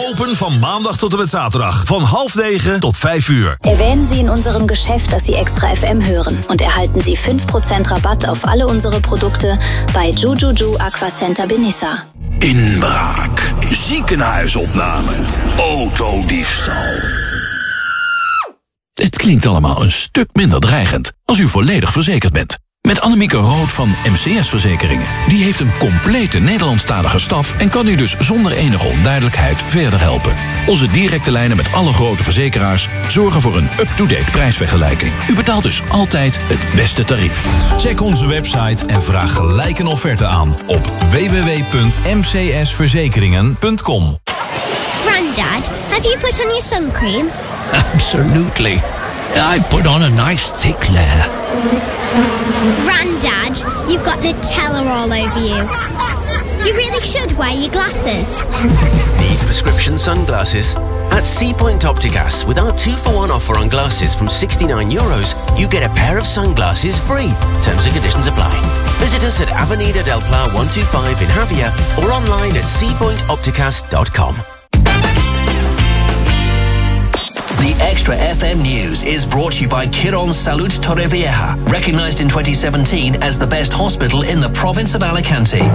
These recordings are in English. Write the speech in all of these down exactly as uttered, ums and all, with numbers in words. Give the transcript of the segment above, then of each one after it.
Open van maandag tot en met zaterdag. Van half negen tot vijf uur. Erwähnen Sie in unserem Geschäft, dass Sie Extra F M hören und erhalten Sie fünf Prozent Rabatt auf alle unsere Produkte bei Jujuju Aquacenter Benissa. Inbraak, ziekenhuisopname, autodiefstal. Het klinkt allemaal een stuk minder dreigend als u volledig verzekerd bent. Met Annemieke Rood van M C S Verzekeringen. Die heeft een complete Nederlandstalige staf en kan u dus zonder enige onduidelijkheid verder helpen. Onze directe lijnen met alle grote verzekeraars zorgen voor een up-to-date prijsvergelijking. U betaalt dus altijd het beste tarief. Check onze website en vraag gelijk een offerte aan op w w w punt m c s verzekeringen punt com. Grandad, have you put on your sun cream? Absolutely. I put on a nice thick layer. Grandad, you've got Nutella all over you. You really should wear your glasses. Need prescription sunglasses? At Seapoint Opticas, with our two for one offer on glasses from sixty-nine euros, you get a pair of sunglasses free. Terms and conditions apply. Visit us at Avenida del Pla one two five in Javia or online at seapoint opticas dot com. The Extra F M News is brought to you by Quirón Salud Torrevieja, recognized in twenty seventeen as the best hospital in the province of Alicante.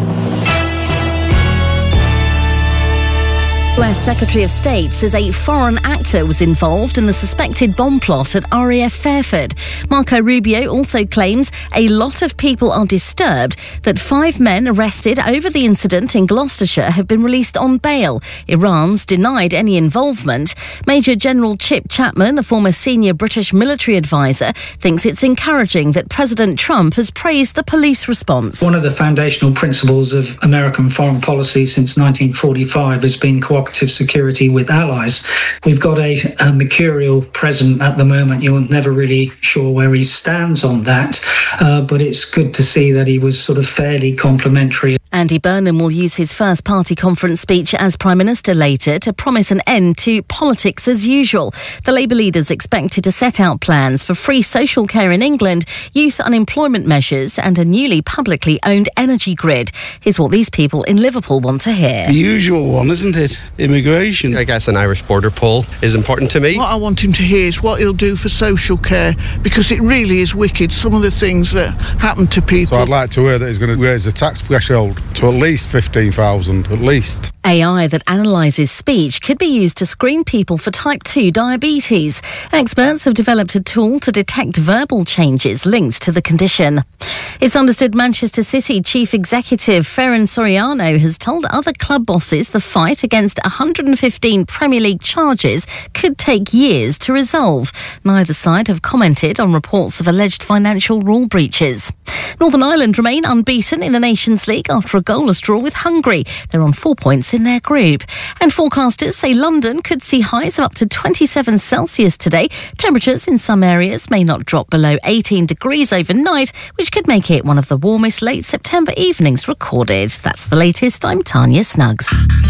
U S Secretary of State says a foreign actor was involved in the suspected bomb plot at R A F Fairford. Marco Rubio also claims a lot of people are disturbed that five men arrested over the incident in Gloucestershire have been released on bail. Iran's denied any involvement. Major General Chip Chapman, a former senior British military advisor, thinks it's encouraging that President Trump has praised the police response. One of the foundational principles of American foreign policy since nineteen forty-five has been cooperative security with allies. We've got a, a mercurial president at the moment. You're never really sure where he stands on that, uh, but it's good to see that he was sort of fairly complimentary. Andy Burnham will use his first party conference speech as Prime Minister later to promise an end to politics as usual. The Labour leader's expected to set out plans for free social care in England, youth unemployment measures and a newly publicly owned energy grid. Here's what these people in Liverpool want to hear. The usual one, isn't it? Immigration. I guess an Irish border poll is important to me. What I want him to hear is what he'll do for social care, because it really is wicked, some of the things that happen to people. So I'd like to hear that he's going to raise the tax threshold to at least fifteen thousand, at least. A I that analyses speech could be used to screen people for type two diabetes. Experts have developed a tool to detect verbal changes linked to the condition. It's understood Manchester City Chief Executive Ferran Soriano has told other club bosses the fight against one hundred fifteen Premier League charges could take years to resolve. Neither side have commented on reports of alleged financial rule breaches. Northern Ireland remain unbeaten in the Nations League after a goalless draw with Hungary. They're on four points in their group. And forecasters say London could see highs of up to twenty-seven Celsius today. Temperatures in some areas may not drop below eighteen degrees overnight, which could make it one of the warmest late September evenings recorded. That's the latest. I'm Tanya Snuggs.